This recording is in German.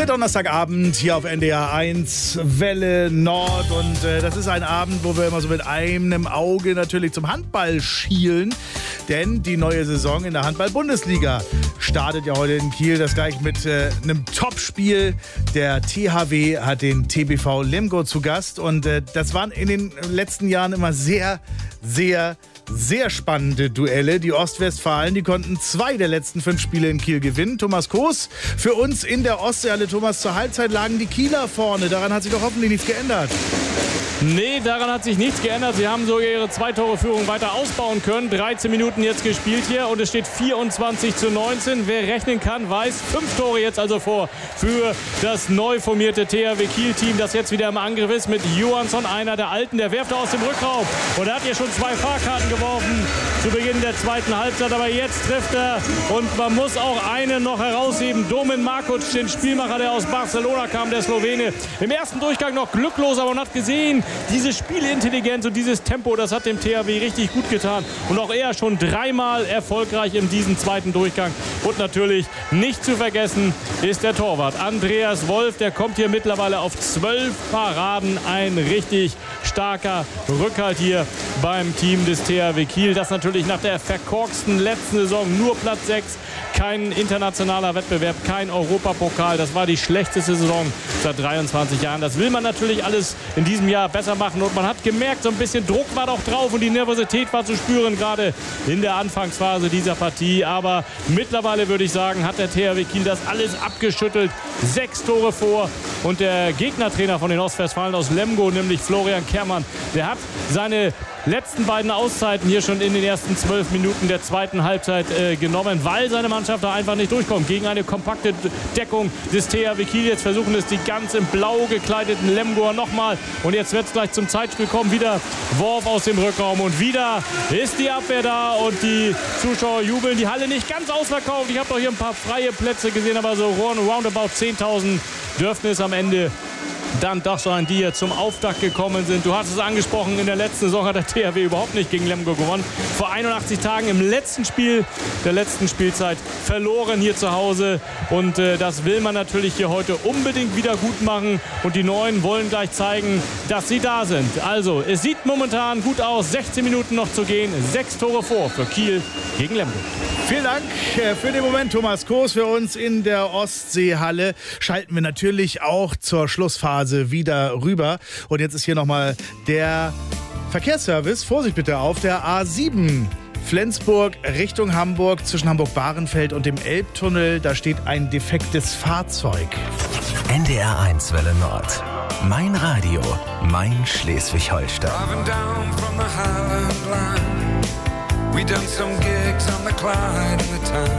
Der Donnerstagabend hier auf NDR 1, Welle Nord. Und das ist ein Abend, wo wir immer so mit einem Auge natürlich zum Handball schielen. Denn die neue Saison in der Handball-Bundesliga startet ja heute in Kiel. Das gleich mit einem Topspiel. Der THW hat den TBV Lemgo zu Gast. Und das waren in den letzten Jahren immer sehr spannende Duelle. Die Ostwestfalen, die konnten 2 der letzten 5 Spiele in Kiel gewinnen. Thomas Koos für uns in der Ostseehalle. Thomas, zur Halbzeit lagen die Kieler vorne. Daran hat sich doch hoffentlich nichts geändert. Nee, daran hat sich nichts geändert. Sie haben sogar ihre 2-Tore-Führung weiter ausbauen können. 13 Minuten jetzt gespielt hier und es steht 24:19. Wer rechnen kann, weiß, 5 Tore jetzt also vor für das neu formierte THW Kiel-Team, das jetzt wieder im Angriff ist mit Johansson, einer der Alten. Der wirft aus dem Rückraum und er hat hier schon 2 Fahrkarten geworfen zu Beginn der zweiten Halbzeit. Aber jetzt trifft er und man muss auch einen noch herausheben. Domen Markoc, den Spielmacher, der aus Barcelona kam, der Slowene. Im ersten Durchgang noch glücklos, aber man hat gesehen, diese Spielintelligenz und dieses Tempo, das hat dem THW richtig gut getan. Und auch er schon 3-mal erfolgreich in diesem zweiten Durchgang. Und natürlich nicht zu vergessen ist der Torwart Andreas Wolf. Der kommt hier mittlerweile auf 12 Paraden. Ein richtig starker Rückhalt hier beim Team des THW Kiel. Das natürlich nach der verkorksten letzten Saison nur Platz 6. Kein internationaler Wettbewerb, kein Europapokal. Das war die schlechteste Saison seit 23 Jahren. Das will man natürlich alles in diesem Jahr besser machen. Und man hat gemerkt, so ein bisschen Druck war doch drauf und die Nervosität war zu spüren, gerade in der Anfangsphase dieser Partie. Aber mittlerweile würde ich sagen, hat der THW Kiel das alles abgeschüttelt. 6 Tore vor. Und der Gegnertrainer von den Ostwestfalen aus Lemgo, nämlich Florian Kermann, der hat seine letzten beiden Auszeiten hier schon in den ersten 12 Minuten der zweiten Halbzeit genommen, weil seine Mannschaft da einfach nicht durchkommt. Gegen eine kompakte Deckung des THW Kiel. Jetzt versuchen es die ganz in blau gekleideten Lemgoer nochmal. Und jetzt wird es gleich zum Zeitspiel kommen. Wieder Worf aus dem Rückraum. Und wieder ist die Abwehr da und die Zuschauer jubeln. Die Halle nicht ganz ausverkauft. Ich habe doch hier ein paar freie Plätze gesehen, aber so roundabout 10.000 dürften es am Ende dann doch sein, die hier zum Auftakt gekommen sind. Du hast es angesprochen, in der letzten Saison hat der THW überhaupt nicht gegen Lemgo gewonnen. Vor 81 Tagen im letzten Spiel der letzten Spielzeit verloren hier zu Hause. Und das will man natürlich hier heute unbedingt wieder gut machen. Und die Neuen wollen gleich zeigen, dass sie da sind. Also, es sieht momentan gut aus. 16 Minuten noch zu gehen. 6 Tore vor für Kiel gegen Lemgo. Vielen Dank für den Moment, Thomas Koos, für uns in der Ostseehalle. Schalten wir natürlich auch zur Schlussphase wieder rüber. Und jetzt ist hier nochmal der Verkehrsservice. Vorsicht bitte auf der A7. Flensburg Richtung Hamburg, zwischen Hamburg-Bahrenfeld und dem Elbtunnel. Da steht ein defektes Fahrzeug. NDR 1 Welle Nord. Mein Radio, mein Schleswig-Holstein. We done some gigs on the Clyde and the Tyne.